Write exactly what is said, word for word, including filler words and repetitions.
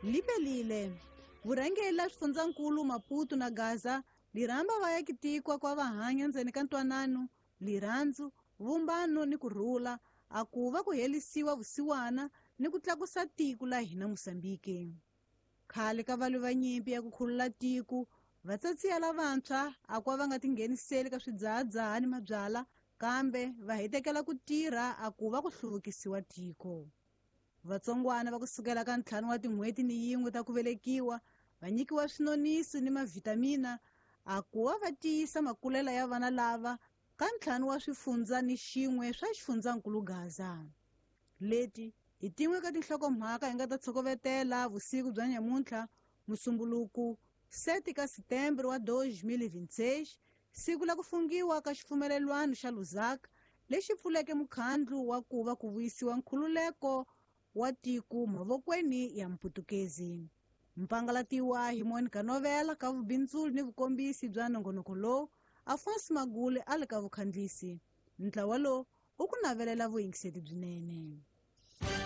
Lipelile vurhangeri la swifundzakulu Maputo na Gaza liramba va ya kitikwa kwa vahanya ndzeni ka ntwanano, lirhandzu, vumbano ni kurhula a ku va ku helisiwa vusiwana ni ku tlakusa tiko la hina Mosambike. Khale ka valwi va nyimpi ya ku khulula tiko, vatsatsiya lavantshwa a kwa va nga tingheniseli ka swidzahadzaha ni mabyala, kambe va hetekela ku tirha a ku va ku hluvukisiwa tiko. Vatsongwana va kusukela ka ntlhanu wa tin'hweti ni yin'we ta ku velekiwa va nyikiwa swinoniso ni mavitamina a ku va va tiyisa makulela ya vana lava ka ntlhanu wa swifundza ni xin'we swa xifundzankulu Gaza. Leti hi tin'we ka tinhlokomhaka hi nga ta tshokovetela vusiku bya nyamuntlha Musumbuluku sete ka Setembro wa dois mil e vinte e seis, siku la ku fungiwa ka xipfumelelwano xa Lusaka lexi pfuleke mukhandlu wa ku va ku vuyisiwa nkhululeko wa tiko mavokweni ya Mputukezi. Mpagalatiwa hi Monica Novela ka vubindzuli ni vukombisi bya nongonoko lowu, Afonso Magule a le ka vukhandlisi. Ntlawa lowu u ku navelela vuyingiseli byinene.